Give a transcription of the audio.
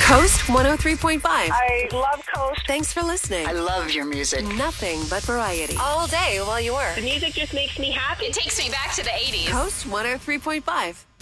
Coast 103.5. I love Coast. Thanks for listening. I love your music. Nothing but variety. All day while you work. The music just makes me happy. It takes me back to the 80s. Coast 103.5.